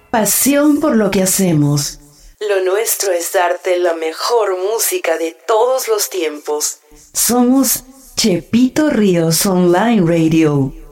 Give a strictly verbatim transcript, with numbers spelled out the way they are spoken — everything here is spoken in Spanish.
pasión por lo que hacemos. Lo nuestro es darte la mejor música de todos los tiempos. Somos Chepito Ríos Online Radio.